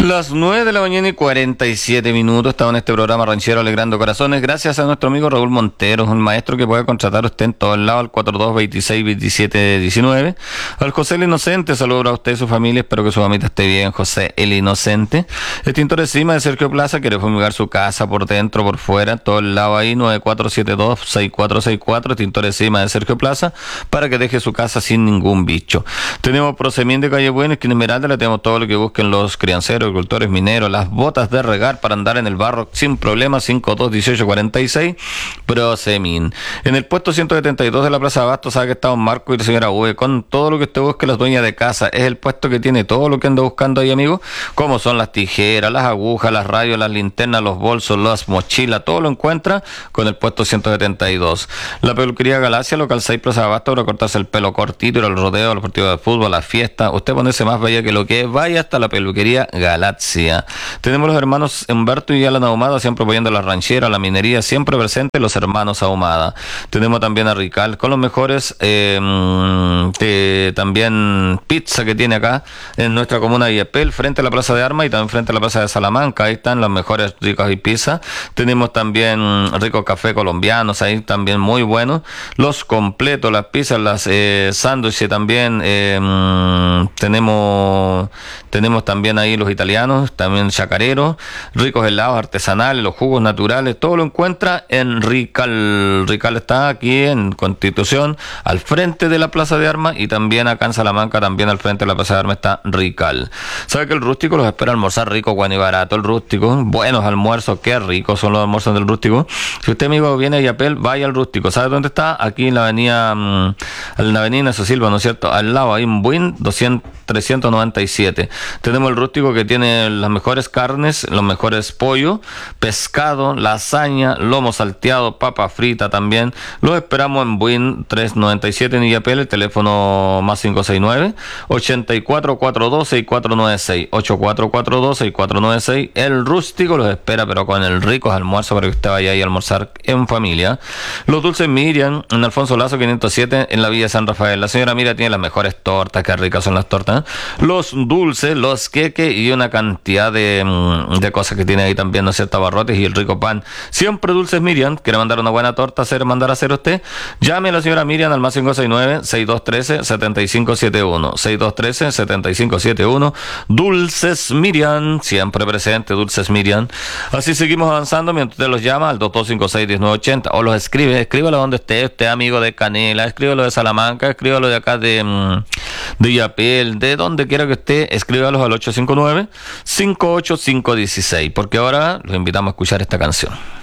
Las 9 de la mañana y 47 minutos. Estaba en este programa Ranchero Alegrando Corazones. Gracias a nuestro amigo Raúl Montero, un maestro que puede contratar usted en todos lados al 42262719. Al José el Inocente, saludos a usted y su familia. Espero que su mamita esté bien, José el Inocente. El Tintor Encima de Sergio Plaza quiere fumigar su casa por dentro, por fuera, todo el lado ahí. 94726464. Tintor Encima de Sergio Plaza, para que deje su casa sin ningún bicho. Tenemos Procemín de Calle Buena, esquina Esmeralda. Le tenemos todo lo que busquen los crianceros, agricultores, mineros, las botas de regar para andar en el barro sin problemas. 521846 Procemín. En el puesto 172 de la Plaza Abasto, sabe que está don Marco y la señora V con todo lo que usted busque, las dueñas de casa. Es el puesto que tiene todo lo que anda buscando ahí, amigo, como son las tijeras, las agujas, las radios, las linternas, los bolsos, las mochilas, todo lo encuentra con el puesto 172. La peluquería Galacia, local 6 Plaza Abasto, para cortarse el pelo cortito, ir al rodeo, al partido de fútbol, a la fiesta. Usted ponerse más bella que lo que es, vaya hasta la peluquería Galaxia. Tenemos los hermanos Humberto y Alan Ahumada, siempre apoyando la ranchera, la minería, siempre presente los hermanos Ahumada. Tenemos también a Rical con los mejores también pizza que tiene acá en nuestra comuna de Yapel, frente a la Plaza de Armas y también frente a la Plaza de Salamanca. Ahí están los mejores ricos y pizza. Tenemos también ricos café colombianos, ahí también muy buenos. Los completos, las pizzas, las sándwiches también. Tenemos también ahí los italianos, también chacareros, ricos helados artesanales, los jugos naturales, todo lo encuentra en Rical. Rical está aquí en Constitución, al frente de la Plaza de Armas, y también acá en Salamanca, también al frente de la Plaza de Armas está Rical. ¿Sabe que el Rústico los espera almorzar rico, bueno y barato? El Rústico, buenos almuerzos, qué ricos son los almuerzos del Rústico. Si usted, amigo, viene a Yapel, vaya al Rústico. ¿Sabe dónde está? Aquí en la avenida Ignacio Silva, ¿no es cierto? Al lado, ahí en Buin 397. Tenemos el Rústico, que tiene las mejores carnes, los mejores pollo, pescado, lasaña, lomo salteado, papa frita también. Los esperamos en Buin 397 en Illapel. El teléfono más 569 8442 6496 8442 6496. El Rústico los espera, pero con el rico almuerzo, para que usted vaya ahí a almorzar en familia. Los Dulces Miriam en Alfonso Lazo 507 en la Villa San Rafael. La señora Miriam tiene las mejores tortas, qué ricas son las tortas, los dulces, los queques y una cantidad de cosas que tiene ahí también, ¿no es cierto? Abarrotes y el rico pan. Siempre Dulces Miriam. ¿Quiere mandar una buena torta, mandar a hacer usted? Llame a la señora Miriam al más 569 6213 7571 6213 7571. Dulces Miriam, siempre presente, Dulces Miriam. Así seguimos avanzando mientras usted los llama al 2256-1980 o los escríbelo donde esté, usted amigo de Canela, escríbelo de Salamanca, escríbelo de acá de Yapel, de donde quiera que esté, escríbalos al 859-58516, porque ahora los invitamos a escuchar esta canción.